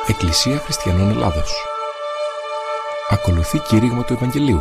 Εκκλησία Χριστιανών Ελλάδος. Ακολουθεί κήρυγμα του Ευαγγελίου.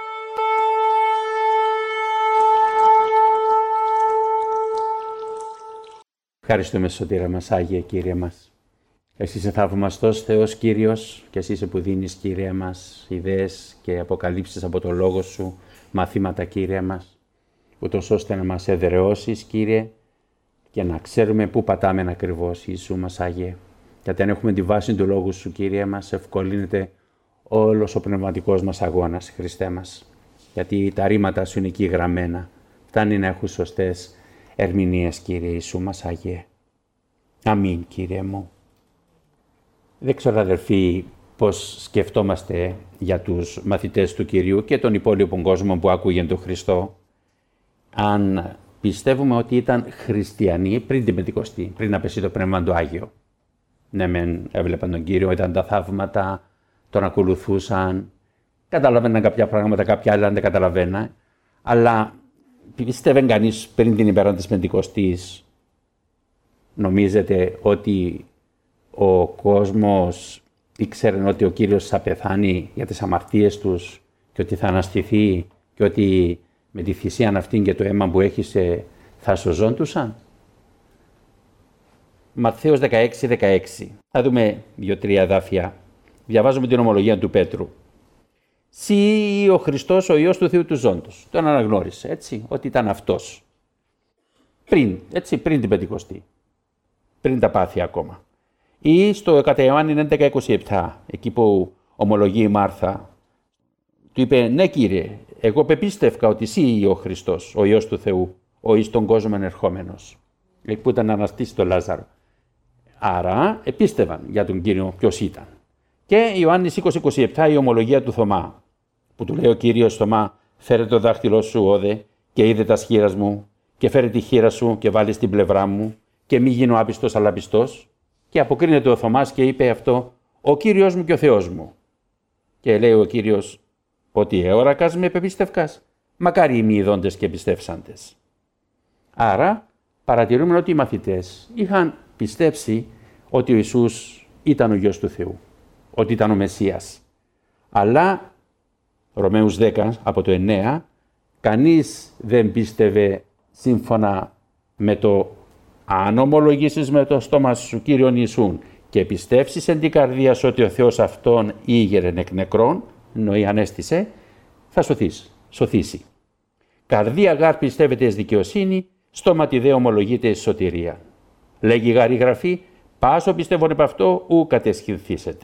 Ευχαριστούμε, Σωτήρα μας, Άγιε Κύριε μας. Εσύ είσαι θαυμαστός Θεός Κύριος και εσύ είσαι που δίνεις, Κύριε μας, ιδέες και αποκαλύψεις από το Λόγο Σου, μαθήματα, Κύριε μας, ούτως ώστε να μας εδραιώσεις, Κύριε, και να ξέρουμε πού πατάμε ακριβώς, Ιησού μας, Άγιε. Γιατί αν έχουμε τη βάση του Λόγου Σου, Κύριε μας, ευκολύνεται όλος ο πνευματικός μας αγώνας, Χριστέ μας. Γιατί τα ρήματα Σου είναι εκεί γραμμένα. Φτάνει να έχουν σωστές ερμηνείες, Κύριε Ιησού μας, Άγιε. Αμήν, Κύριε μου. Δεν ξέρω, αδερφοί, πώς σκεφτόμαστε για τους μαθητές του Κυρίου και τον υπόλοιπο κόσμο που άκουγεν τον Χριστό, αν πιστεύουμε ότι ήταν χριστιανοί πριν την Πεντηκοστή, πριν να πέσει το Πνεύμα του Άγιο. Ναι, μεν έβλεπαν τον Κύριο, ήταν τα θαύματα, τον ακολουθούσαν, καταλαβαίναν κάποια πράγματα, κάποια άλλα δεν καταλαβαίναν, αλλά πιστεύει κανείς πριν την ημέρα της Πεντηκοστής, νομίζετε ότι ο κόσμος ήξερε ότι ο Κύριος θα πεθάνει για τις αμαρτίες τους και ότι θα αναστηθεί και ότι με τη θυσία αυτήν και το αίμα που έχησε θα σωζόντουσαν? Ματθαίος 16. Θα δούμε 2-3 εδάφια. Διαβάζουμε την ομολογία του Πέτρου. «Συ ο Χριστός, ο Υιός του Θεού του Ζώντος». Τον αναγνώρισε, έτσι, ότι ήταν αυτός. Πριν την Πεντηκοστή. Πριν τα πάθη ακόμα. Ή στο κατά Ιωάννη 11:27, εκεί που ομολογεί η Μάρθα, του είπε: «Ναι, Κύριε, εγώ πεπίστευκα ότι εσύ ο Χριστός, ο Υιός του Θεού, ο εις τον κόσμο ενερχόμενος». Εκεί που ήταν να αναστήσει τον Λάζαρο. Άρα επίστευαν για τον Κύριο ποιος ήταν. Και Ιωάννης 20:27, η ομολογία του Θωμά, που του λέει ο Κύριος: «Θωμά, φέρε το δάχτυλό σου, όδε, και είδε τα σχήρας μου, και φέρε τη χείρα σου και βάλει στην πλευρά μου, και μη γίνω άπιστος αλλά πιστός». Και αποκρίνεται ο Θωμάς και είπε αυτό: «Ο Κύριος μου και ο Θεός μου». Και λέει ο Κύριος: «Ότι εώρακας με πεπίστευκας, μακάρι οι μη ειδώντες και πιστεύσαντες». Άρα παρατηρούμε ότι οι μαθητές είχαν πιστέψει ότι ο Ιησούς ήταν ο Υιός του Θεού, ότι ήταν ο Μεσσίας. Αλλά, Ρωμαίους 10 από το 9, κανείς δεν πίστευε σύμφωνα με το «αν ομολογήσεις με το στόμα σου Κύριον Ιησούν και πιστεύσεις εν την καρδία σου ότι ο Θεός αυτόν ήγερεν εκ νεκρών», εννοεί ανέστησε, θα σωθήσει. «Καρδία γάρ πιστεύετε εις δικαιοσύνη, στόματι δε ομολογείται εις σωτηρία. Λέγει γάρ η Γραφή, πάσο πιστεύον επ' αυτό ου κατεσχυνθήσετε».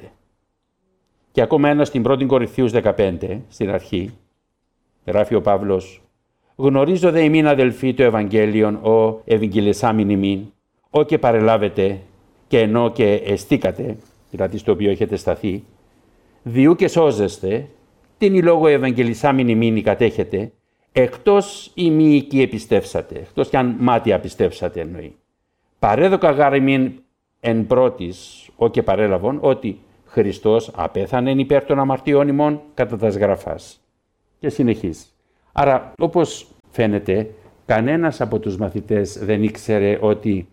Και ακόμα ένα στην 1 Κορινθίους 15, στην αρχή, γράφει ο Παύλος: «Γνωρίζω δε ημίν αδελφοί το Ευαγγέλιον, ο ευαγγελισάμιν ημίν, ο και παρελάβετε και ενώ και εστίκατε», δηλαδή στο οποίο έχετε σταθεί, «διού και σώζεστε, την η λόγω ευαγγελισάμιν ημίν κατέχετε, εκτός ημί εκεί επιστεύσατε», εκτός κι αν μάτια πιστεύσατε εννοεί. «Παρέδοκα γάρ ημίν εν πρώτης, ο και παρέλαβον, ότι Χριστός απέθανεν υπέρ των αμαρτιών ημών κατά τας γραφάς». Και συνεχίζει. Άρα, όπως φαίνεται, κανένας από τους μαθητές δεν ήξερε ότι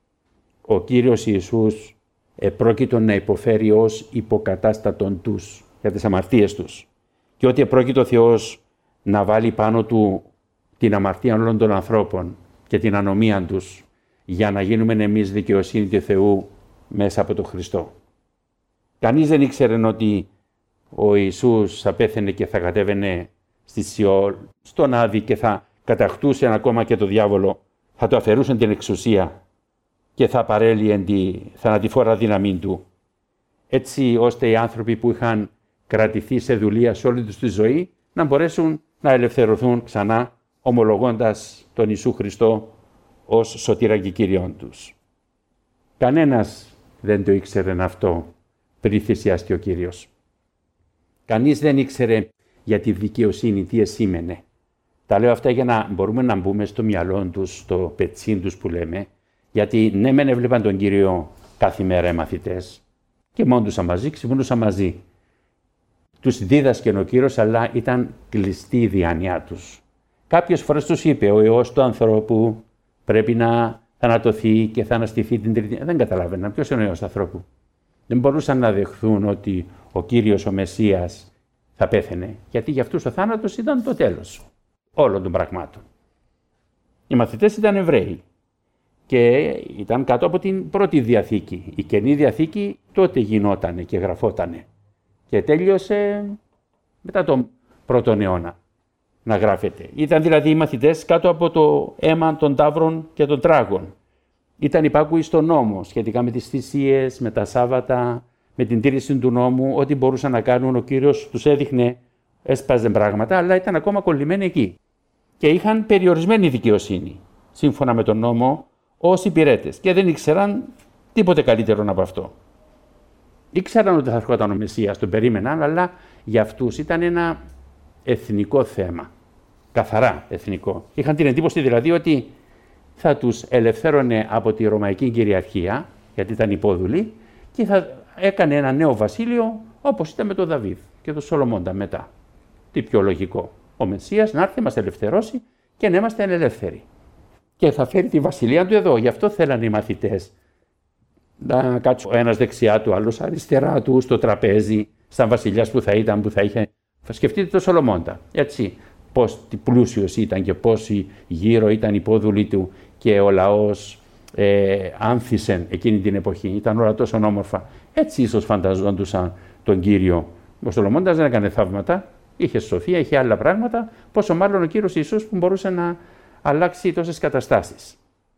ο Κύριος Ιησούς επρόκειτο να υποφέρει ως υποκατάστατον τους για τις αμαρτίες τους και ότι επρόκειτο ο Θεός να βάλει πάνω του την αμαρτία όλων των ανθρώπων και την ανομία τους για να γίνουμε εμείς δικαιοσύνη του Θεού μέσα από τον Χριστό. Κανείς δεν ήξερε ότι ο Ιησούς θα πέθαινε και θα κατέβαινε στη Σιόλ, στον Άδη, και θα κατακτούσε ακόμα και το διάβολο, θα του αφαιρούσαν την εξουσία και θα παρέλυε τη θανατηφόρα δύναμή του. Έτσι ώστε οι άνθρωποι που είχαν κρατηθεί σε δουλεία σε όλη τους τη ζωή να μπορέσουν να ελευθερωθούν ξανά, ομολογώντας τον Ιησού Χριστό ως σωτήρα και Κύριον τους. Κανένας δεν το ήξερε αυτό πριν θυσιαστεί ο Κύριος. Κανείς δεν ήξερε για τη δικαιοσύνη τι εσήμενε. Τα λέω αυτά για να μπορούμε να μπούμε στο μυαλό τους, στο πετσίν τους που λέμε, γιατί ναι μεν έβλεπαν τον Κύριο κάθε μέρα οι μαθητές και μόντουσαν μαζί, ξυπνούσαν μαζί. Τους δίδασκε ο Κύριος, αλλά ήταν κλειστή η διάνοιά τους. Κάποιες φορές τους είπε: «Ο Υιός του ανθρώπου πρέπει να θανατωθεί και θα αναστηθεί την τρίτη». Δεν καταλάβαιναν ποιος είναι ο Υιός του ανθρώπου. Δεν μπορούσαν να δεχθούν ότι ο Κύριος ο Μεσσίας θα πέθαινε, γιατί για αυτούς ο θάνατος ήταν το τέλος όλων των πραγμάτων. Οι μαθητές ήταν Εβραίοι και ήταν κάτω από την πρώτη Διαθήκη. Η Καινή Διαθήκη τότε γινότανε και γραφότανε και τέλειωσε μετά τον πρώτον αιώνα να γράφεται. Ήταν δηλαδή οι μαθητές κάτω από το αίμα των ταύρων και των τράγων. Ήταν υπάκουοι στον νόμο σχετικά με τις θυσίες, με τα Σάββατα, με την τήρηση του νόμου, ό,τι μπορούσαν να κάνουν. Ο Κύριος τους έδειχνε, έσπαζε πράγματα, αλλά ήταν ακόμα κολλημένοι εκεί. Και είχαν περιορισμένη δικαιοσύνη, σύμφωνα με τον νόμο, ως υπηρέτες και δεν ήξεραν τίποτε καλύτερο από αυτό. Ήξεραν ότι θα έρχονταν ο Μεσσίας, τον περίμεναν, αλλά για αυτούς ήταν ένα εθνικό θέμα, καθαρά εθνικό. Είχαν την εντύπωση δηλαδή ότι θα τους ελευθέρωνε από τη Ρωμαϊκή κυριαρχία, γιατί ήταν υπόδουλοι, και θα έκανε ένα νέο βασίλειο όπως ήταν με τον Δαβίδ και τον Σολομώντα μετά. Τι πιο λογικό, ο Μεσσίας να έρθει, μας ελευθερώσει και να είμαστε ελεύθεροι. Και θα φέρει τη βασιλεία του εδώ. Γι' αυτό θέλανε οι μαθητές να κάτσουν ο ένας δεξιά του, άλλος αριστερά του, στο τραπέζι, σαν βασιλιάς που θα ήταν, που θα είχε. Σκεφτείτε τον Σολομώντα, έτσι, πώς πλούσιος ήταν και πώς γύρω ήταν οι υπόδουλοι του και ο λαός άνθησεν εκείνη την εποχή. Ήταν όλα τόσο όμορφα. Έτσι ίσως φανταζόντουσαν τον Κύριο. Ο Σολομώντας δεν έκανε θαύματα, είχε σοφία, είχε άλλα πράγματα, πόσο μάλλον ο Κύριος Ιησούς που μπορούσε να αλλάξει τόσες καταστάσεις.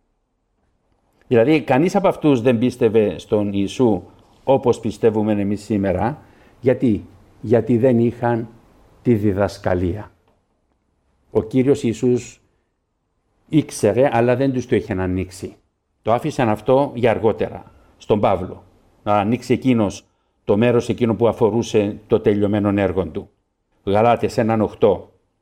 Δηλαδή, κανείς από αυτούς δεν πίστευε στον Ιησού όπως πιστεύουμε εμείς σήμερα. Γιατί δεν είχαν τη διδασκαλία. Ο Κύριος Ιησούς ήξερε, αλλά δεν τους το είχε ανοίξει. Το άφησαν αυτό για αργότερα, στον Παύλο. Να ανοίξει εκείνος το μέρος εκείνο που αφορούσε το τελειωμένο έργο του. Γαλάτες 1:8,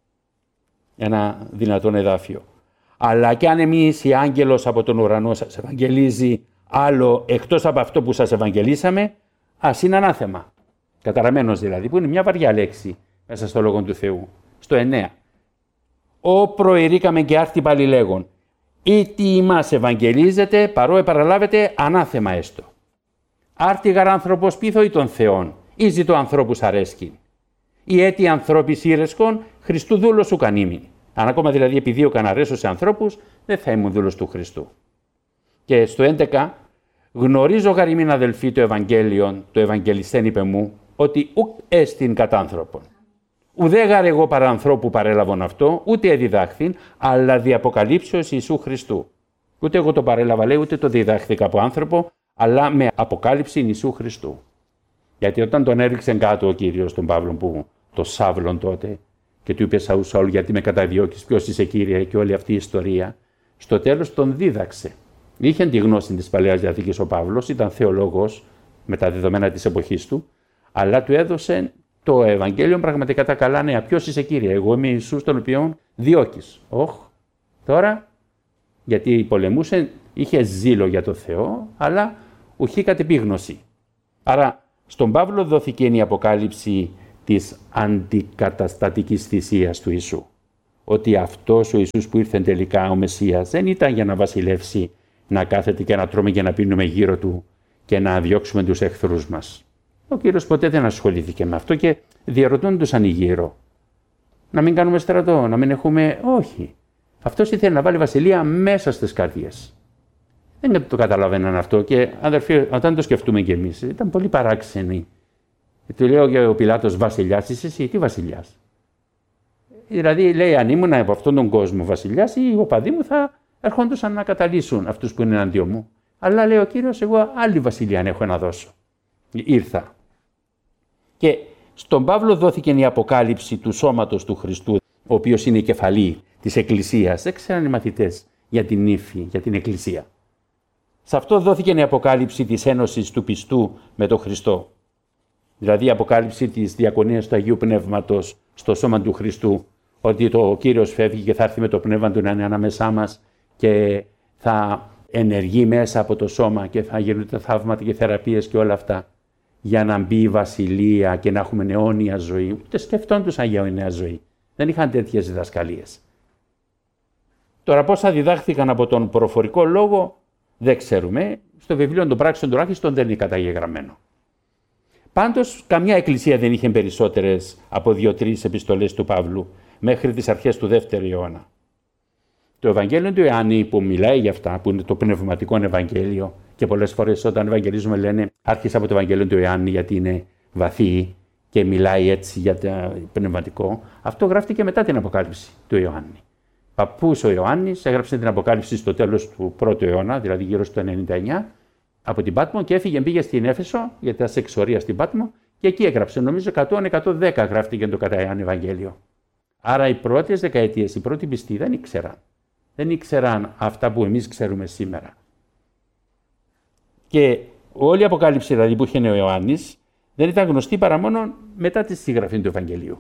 ένα δυνατόν εδάφιο. Αλλά κι αν εμείς η άγγελος από τον ουρανό σας ευαγγελίζει άλλο εκτός από αυτό που σας ευαγγελίσαμε, ας είναι ανάθεμα. Καταραμένος δηλαδή, που είναι μια βαριά λέξη μέσα στο Λόγο του Θεού. Στο 9. «Ω προηρήκαμε και άρτη πάλι λέγον, ή τι ημάς ευαγγελίζεται, παρό επαραλάβετε ανάθεμα έστω. Άρτη γαρ άνθρωπος πίθο ή των Θεών, ή ζητώ ανθρώπους αρέσκην. Ή έτη ανθρώπης ήρεσκον, Χριστού δούλος σου κανήμην». Αν ακόμα δηλαδή επιδίωκα να αρέσω σε ανθρώπους, δεν θα ήμουν δούλος του Χριστού. Και στο 11, «Γνωρίζω γαριμήν αδελφοί το Ευαγγέλιον, το Ευαγγελιστέν είπε μου, ότι ουκ έστιν κατά άνθρωπον. Ουδέ γαρ εγώ παρά ανθρώπου παρέλαβον αυτό, ούτε εδιδάχθην, αλλά δι' αποκαλύψεως Ιησού Χριστού. Ούτε εγώ το παρέλαβα, λέει, ούτε το διδάχθηκα από άνθρωπο, αλλά με αποκάλυψη Ιησού Χριστού. Γιατί όταν τον έριξε κάτω ο Κύριος τον Παύλον, που το Σάβλον τότε, και του είπε Σαούλ, Σαούλ, γιατί με καταδιώκεις, ποιος είσαι Κύριε, και όλη αυτή η ιστορία, στο τέλος τον δίδαξε. Είχε τη γνώση της Παλαιάς Διαθήκης ο Παύλος, ήταν θεολόγος με τα δεδομένα της εποχής του, αλλά του έδωσε το Ευαγγέλιο πραγματικά τα καλά νέα. Ποιος είσαι Κύριε, εγώ είμαι Ιησούς τον οποίον διώκεις. Τώρα, γιατί πολεμούσε, είχε ζήλο για το Θεό, αλλά ουχή κατ' επίγνωση. Άρα, στον Παύλο δόθηκε η αποκάλυψη της αντικαταστατικής θυσίας του Ιησού. Ότι αυτός ο Ιησούς που ήρθε τελικά ο Μεσσίας δεν ήταν για να βασιλεύσει, να κάθεται και να τρώμε και να πίνουμε γύρω του και να διώξουμε τους εχθρούς μας. Ο Κύριος ποτέ δεν ασχολήθηκε με αυτό και διαρωτούντουσαν γύρω. Να μην κάνουμε στρατό, να μην έχουμε... Όχι. Αυτός ήθελε να βάλει βασιλεία μέσα στις καρδιές. Δεν το καταλαβαίναν αυτό και αδερφοί, όταν το σκεφτούμε κι εμείς, ήταν πολύ παράξενοι. Του λέω και ο Πιλάτος, βασιλιάς είσαι εσύ, τι βασιλιάς. Δηλαδή λέει, αν ήμουν από αυτόν τον κόσμο βασιλιάς, οι οπαδοί μου θα ερχόντουσαν να καταλύσουν αυτούς που είναι εναντίον μου. Αλλά λέει ο Κύριος, εγώ άλλη βασιλεία έχω να δώσω. Ήρθα. Και στον Παύλο δόθηκε η αποκάλυψη του σώματος του Χριστού, ο οποίος είναι η κεφαλή της Εκκλησίας. Δεν ξέραν οι μαθητές για την ύφη, για την Εκκλησία. Σε αυτό δόθηκε η αποκάλυψη της ένωσης του πιστού με τον Χριστό. Δηλαδή η αποκάλυψη της διακονίας του Αγίου Πνεύματος στο σώμα του Χριστού, ότι ο Κύριος φεύγει και θα έρθει με το Πνεύμα του να είναι ανάμεσά μας και θα ενεργεί μέσα από το σώμα και θα γίνονται θαύματα και θεραπείες και όλα αυτά για να μπει η βασιλεία και να έχουμε αιώνια ζωή. Ούτε σκεφτόντουσαν για αιώνια ζωή. Δεν είχαν τέτοιες διδασκαλίες. Τώρα πόσα διδάχθηκαν από τον προφορικό λόγο δεν ξέρουμε. Στο βιβλίο των πράξεων τουλάχιστον δεν είναι καταγεγραμμένο. Πάντως, καμιά εκκλησία δεν είχε περισσότερες από 2-3 επιστολές του Παύλου μέχρι τις αρχές του 2ου αιώνα. Το Ευαγγέλιο του Ιωάννη που μιλάει για αυτά, που είναι το πνευματικό Ευαγγέλιο, και πολλές φορές όταν ευαγγελίζουμε λένε άρχισε από το Ευαγγέλιο του Ιωάννη γιατί είναι βαθύ και μιλάει έτσι για το πνευματικό, αυτό γράφτηκε μετά την Αποκάλυψη του Ιωάννη. Παππούς ο Ιωάννης έγραψε την Αποκάλυψη στο τέλος του 1ου αιώνα, δηλαδή γύρω στο 99, από την Πάτμο και έφυγε, πήγε στην Έφεσο, γιατί ήταν σε εξορία στην Πάτμο, και εκεί έγραψε. Νομίζω 100-110 γράφτηκε το κατά Ιωάννη Ευαγγέλιο. Άρα οι πρώτες δεκαετίες, οι πρώτοι πιστοί δεν ήξεραν. Δεν ήξεραν αυτά που εμείς ξέρουμε σήμερα. Και όλη η Αποκάλυψη δηλαδή που είχε ο Ιωάννης δεν ήταν γνωστή παρά μόνο μετά τη συγγραφή του Ευαγγελίου.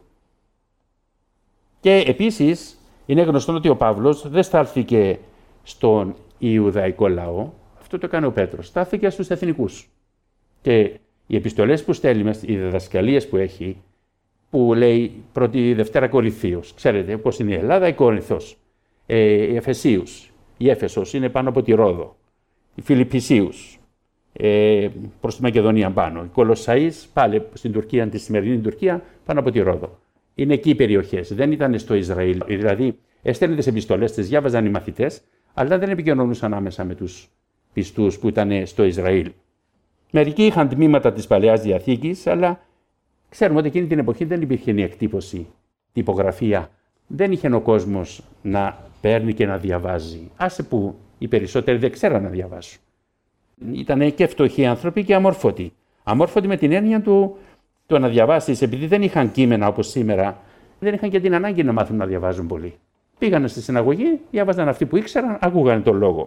Και επίσης είναι γνωστό ότι ο Παύλος δεν στάλθηκε στον Ιουδαϊκό λαό, αυτό το έκανε ο Πέτρος, στάθηκε στους εθνικούς. Και οι επιστολές που στέλνει, οι διδασκαλίες που έχει, που λέει πρώτη Δευτέρα Κορινθίους, ξέρετε πώς είναι η Ελλάδα, η Κόρινθος, οι Εφεσίους, η Έφεσος είναι πάνω από τη Ρόδο, οι Φιλιππισίους, προς τη Μακεδονία πάνω, οι Κολοσσαείς πάλι στην Τουρκία, τη σημερινή Τουρκία, πάνω από τη Ρόδο. Είναι εκεί οι περιοχές, δεν ήταν στο Ισραήλ. Δηλαδή, έστελνε τις επιστολές, τις διάβαζαν οι μαθητές, αλλά δεν επικοινωνούσαν άμεσα με τους πιστούς που ήταν στο Ισραήλ. Μερικοί είχαν τμήματα της Παλαιάς Διαθήκης, αλλά ξέρουμε ότι εκείνη την εποχή δεν υπήρχε η εκτύπωση, τυπογραφία. Δεν είχε ο κόσμος να παίρνει και να διαβάζει. Άσε που οι περισσότεροι δεν ξέραν να διαβάσουν. Ήταν και φτωχοί άνθρωποι και αμόρφωτοι. Αμόρφωτοι με την έννοια του το να διαβάσεις, επειδή δεν είχαν κείμενα όπως σήμερα, δεν είχαν και την ανάγκη να μάθουν να διαβάζουν πολύ. Πήγανε στη συναγωγή, διάβαζαν αυτοί που ήξεραν, ακούγανε τον λόγο.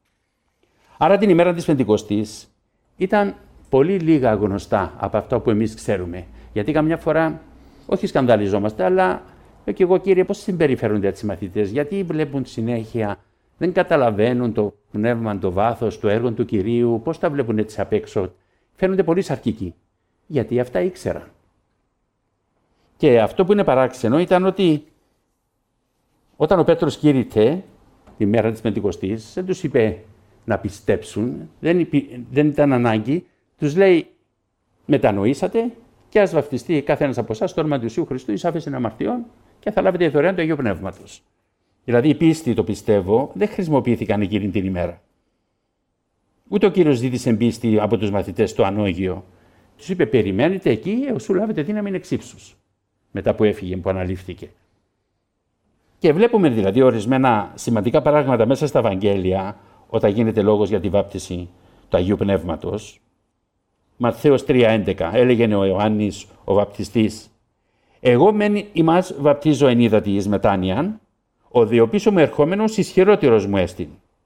Άρα την ημέρα της Πεντηκοστής ήταν πολύ λίγα γνωστά από αυτά που εμείς ξέρουμε. Γιατί καμιά φορά, όχι σκανδαλιζόμαστε, αλλά και εγώ κύριε, πώς συμπεριφέρονται έτσι οι μαθητές, γιατί βλέπουν συνέχεια, δεν καταλαβαίνουν το πνεύμα, το βάθος, το έργο του Κυρίου, πώς τα βλέπουν έτσι απ' έξω. Φαίνονται πολύ σαρκικοί, γιατί αυτά ήξεραν. Και αυτό που είναι παράξενο ήταν ότι όταν ο Πέτρος κήρυτε τη μέρα της Πεντηκοστής, δεν τους είπε να πιστέψουν, δεν ήταν ανάγκη, τους λέει μετανοήσατε και ας βαφτιστεί κάθε ένας από εσάς στο όνομα του Ιησού Χριστού εις άφεσιν αμαρτιών και θα λάβετε δωρεάν του Αγίου Πνεύματος. Δηλαδή η πίστη, το πιστεύω, δεν χρησιμοποιήθηκαν εκείνη την ημέρα. Ούτε ο Κύριος ζήτησε πίστη από τους μαθητές στο ανώγειο. Τους είπε περιμένετε εκεί έως σου λάβετε δύναμη εξ ύψους. Μετά που έφυγε, που αναλήφθηκε. Και βλέπουμε δηλαδή ορισμένα σημαντικά πράγματα μέσα στα Ευαγγέλια όταν γίνεται λόγος για τη βάπτιση του Αγίου Πνεύματος. Ματθαίος 3:11 έλεγε ο Ιωάννης ο βαπτιστής «Εγώ μεν ημάς βαπτίζω εν ύδατι εις μετάνοιαν, ο δε ο πίσω μου ερχόμενος ισχυρότερος μου έστιν.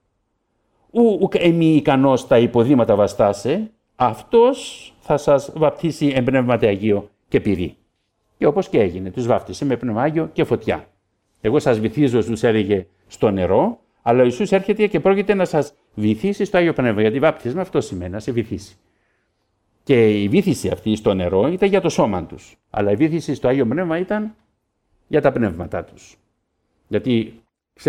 Ουκ εμεί ικανός τα υποδήματα βαστάσε, αυτός θα σας βαπτίσει εν πνεύματι Αγίο και πυρί». Και όπως και έγινε, τους βάφτισε με πνεύμα Άγιο και φωτιά. Εγώ σας βυθίζω, τους έλεγε, στο νερό, αλλά ο Ιησούς έρχεται και πρόκειται να σας βυθίσει στο Άγιο Πνεύμα. Γιατί βάπτισμα αυτό σημαίνει, να σε βυθίσει. Και η βύθιση αυτή στο νερό ήταν για το σώμα τους. Αλλά η βύθιση στο Άγιο Πνεύμα ήταν για τα πνεύματά τους. Γιατί